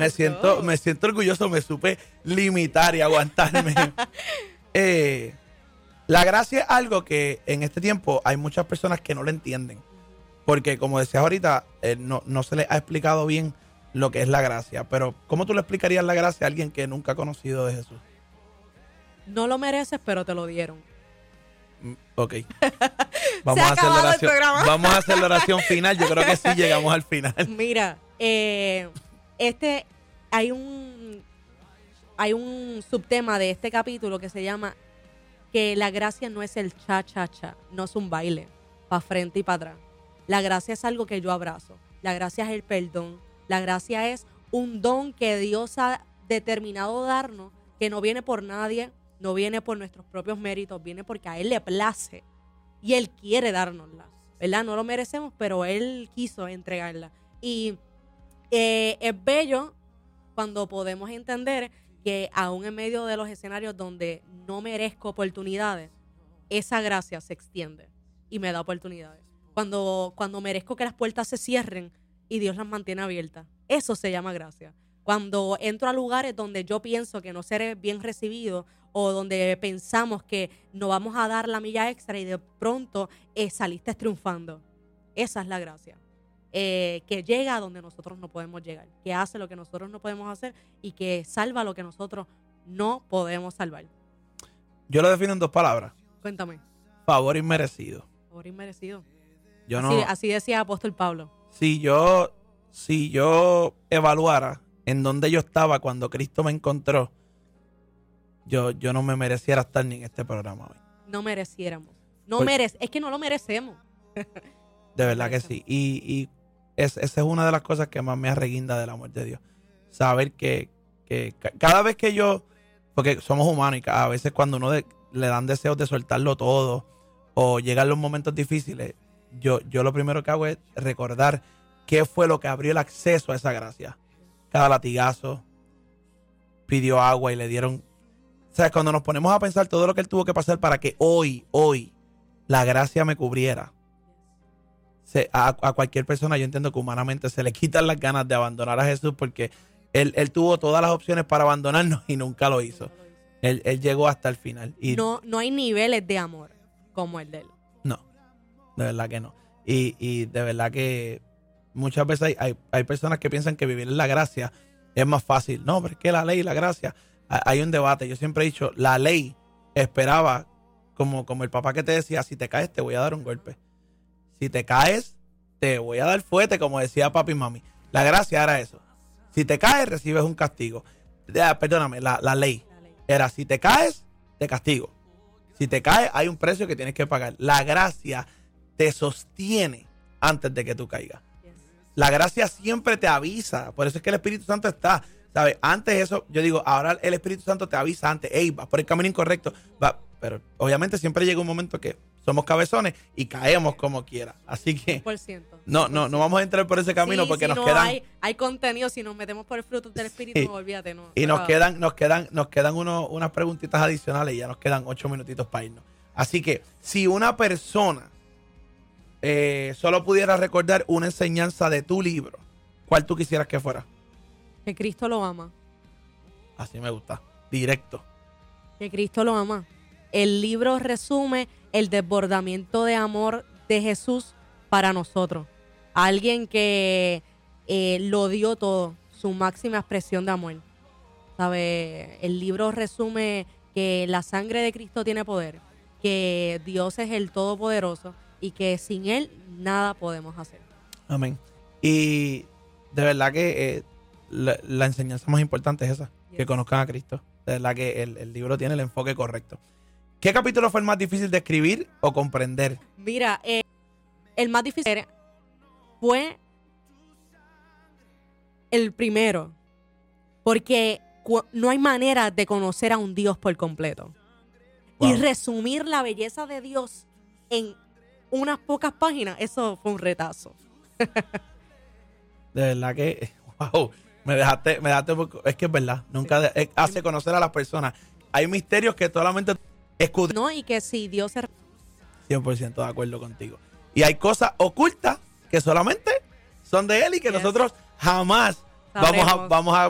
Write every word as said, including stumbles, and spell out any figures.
Me siento, me siento orgulloso, me supe limitar y aguantarme. eh, la gracia es algo que en este tiempo hay muchas personas que no lo entienden. Porque como decías ahorita, eh, no, no se les ha explicado bien lo que es la gracia. Pero ¿cómo tú le explicarías la gracia a alguien que nunca ha conocido de Jesús? No lo mereces, pero te lo dieron. Ok. Vamos, a hacer la oración, vamos a hacer la oración final. Yo creo que sí llegamos al final. Mira, eh, este hay un hay un subtema de este capítulo que se llama que la gracia no es el cha cha cha, no es un baile para frente y para atrás. La gracia es algo que yo abrazo. La gracia es el perdón. La gracia es un don que Dios ha determinado darnos, que no viene por nadie, no viene por nuestros propios méritos, viene porque a Él le place y Él quiere dárnosla, ¿verdad? No lo merecemos, pero Él quiso entregarla. Y eh, es bello cuando podemos entender que aún en medio de los escenarios donde no merezco oportunidades, esa gracia se extiende y me da oportunidades. Cuando, cuando merezco que las puertas se cierren y Dios las mantiene abiertas, eso se llama gracia. Cuando entro a lugares donde yo pienso que no seré bien recibido o donde pensamos que no vamos a dar la milla extra y de pronto eh, saliste triunfando. Esa es la gracia. Eh, que llega a donde nosotros no podemos llegar, que hace lo que nosotros no podemos hacer y que salva lo que nosotros no podemos salvar. Yo lo defino en dos palabras. Cuéntame. Favor inmerecido. Favor inmerecido. Yo así, no, así decía apóstol Pablo. Si yo, si yo evaluara en dónde yo estaba cuando Cristo me encontró, yo, yo no me mereciera estar ni en este programa hoy. No mereciéramos. No Por, merece, es que no lo merecemos. De verdad que sí. Y, y es, esa es una de las cosas que más me arreguinda del amor de Dios. Saber que, que cada vez que yo, porque somos humanos y a veces cuando uno de, le dan deseos de soltarlo todo o llegan los momentos difíciles, yo, yo lo primero que hago es recordar qué fue lo que abrió el acceso a esa gracia. Cada latigazo, pidió agua y le dieron... O sea, cuando nos ponemos a pensar todo lo que él tuvo que pasar para que hoy, hoy, la gracia me cubriera. Se, a, a cualquier persona yo entiendo que humanamente se le quitan las ganas de abandonar a Jesús porque él, él tuvo todas las opciones para abandonarnos y nunca lo hizo. Él, él llegó hasta el final. Y no, no hay niveles de amor como el de él. No, de verdad que no. Y, y de verdad que muchas veces hay, hay, hay personas que piensan que vivir en la gracia es más fácil. No, pero es que la ley y la gracia, hay un debate. Yo siempre he dicho, la ley esperaba, como, como el papá que te decía, si te caes te voy a dar un golpe. Si te caes, te voy a dar fuerte, como decía papi y mami. La gracia era eso. Si te caes, recibes un castigo. Ah, perdóname, la, la, ley la ley era, si te caes, te castigo. Si te caes, hay un precio que tienes que pagar. La gracia te sostiene antes de que tú caigas. Yes. La gracia siempre te avisa. Por eso es que el Espíritu Santo está, ¿sabes? Antes eso, yo digo, ahora el Espíritu Santo te avisa antes. Ey, vas por el camino incorrecto. Va. Pero obviamente siempre llega un momento que somos cabezones y caemos como quiera. Así que cien por ciento. No, no, no vamos a entrar por ese camino, sí, porque si nos no quedan... Hay, hay contenido, si nos metemos por el fruto del Espíritu, sí. No, olvídate, no. Y nos quedan, nos quedan, nos quedan uno, unas preguntitas adicionales y ya nos quedan ocho minutitos para irnos. Así que si una persona eh, solo pudiera recordar una enseñanza de tu libro, ¿cuál tú quisieras que fuera? Que Cristo lo ama. Así me gusta. Directo. Que Cristo lo ama. El libro resume el desbordamiento de amor de Jesús para nosotros. Alguien que eh, lo dio todo, su máxima expresión de amor. ¿Sabe? El libro resume que la sangre de Cristo tiene poder, que Dios es el Todopoderoso y que sin Él nada podemos hacer. Amén. Y de verdad que eh, la, la enseñanza más importante es esa, yes. Que conozcan a Cristo. De verdad que el, el libro tiene el enfoque correcto. ¿Qué capítulo fue el más difícil de escribir o comprender? Mira, eh, el más difícil fue el primero, porque cu- no hay manera de conocer a un Dios por completo. Wow. Y resumir la belleza de Dios en unas pocas páginas, eso fue un retazo. De verdad que, wow, me dejaste, me dejaste, es que es verdad, nunca sí. de, hace conocer a las personas. Hay misterios que solamente escudriñan. No, y que si Dios se... cien por ciento de acuerdo contigo. Y hay cosas ocultas que solamente son de Él y que yes. nosotros jamás vamos a, vamos a